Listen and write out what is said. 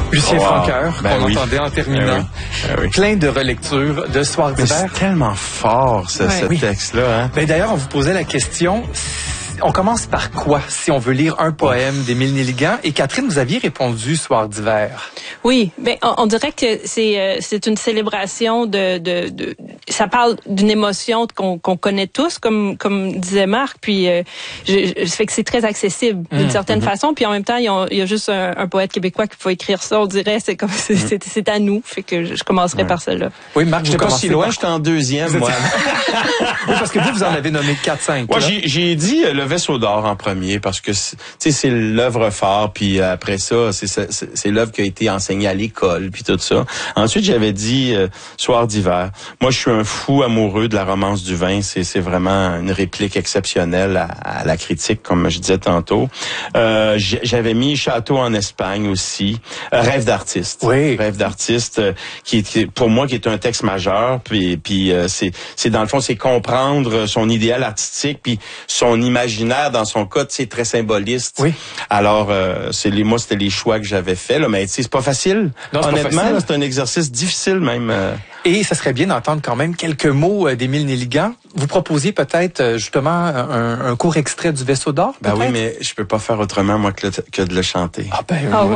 Lucien Francoeur, qu'on entendait en terminant. Oui. Plein de relectures de Soir d'hiver. C'est tellement fort, ce texte-là. Hein? D'ailleurs, on vous posait la question... On commence par quoi, si on veut lire un poème d'Émile Nelligan? Et Catherine, vous aviez répondu Soir d'hiver. Oui, on dirait que c'est une célébration ça parle d'une émotion qu'on connaît tous, comme disait Marc. Puis ça fait que c'est très accessible d'une certaine façon. Puis en même temps, il y a juste un poète québécois qui peut écrire ça. On dirait c'est à nous. Fait que je commencerai par celle-là. Oui, Marc, j'étais pas si loin, j'étais en deuxième. Moi. Oui, parce que vous en avez nommé 4-5. Moi, j'ai dit Le Vaisseau d'or en premier parce que c'est l'œuvre phare, puis après ça c'est l'œuvre qui a été enseignée à l'école, puis tout ça. Ensuite, j'avais dit Soir d'hiver. Moi, je suis un fou amoureux de la romance du vin. C'est vraiment une réplique exceptionnelle à la critique, comme je disais tantôt. J'avais mis Château en Espagne aussi. Rêve d'artiste. Oui. Rêve d'artiste, qui pour moi qui est un texte majeur. Puis c'est dans le fond, c'est comprendre son idéal artistique, puis son imaginaire. Dans son cas, c'est très symboliste. Oui. Alors, moi, c'était les choix que j'avais faits, là, mais c'est pas facile. Non, honnêtement, c'est un exercice difficile même. Et ça serait bien d'entendre quand même quelques mots d'Émile Nelligan. Vous proposiez peut-être justement un court extrait du Vaisseau d'or, Ben oui, mais je peux pas faire autrement, moi, que de le chanter. Ah ben,